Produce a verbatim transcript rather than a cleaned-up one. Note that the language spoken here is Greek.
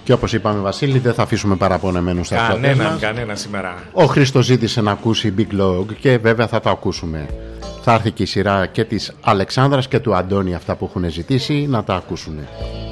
Και όπως είπαμε, Βασίλη, δεν θα αφήσουμε παραπονεμένους στα αυτιά μας. Κανέναν, κανένα σήμερα. Ο Χρήστος ζήτησε να ακούσει Big Log και βέβαια θα το ακούσουμε. Θα έρθει και η σειρά και της Αλεξάνδρας και του Αντώνη, αυτά που έχουν ζητήσει, να τα ακούσουν.